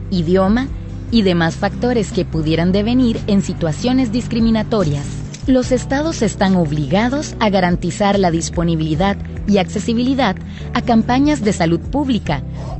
idioma y demás factores que pudieran devenir en situaciones discriminatorias. Los estados están obligados a garantizar la disponibilidad y accesibilidad a campañas de salud pública,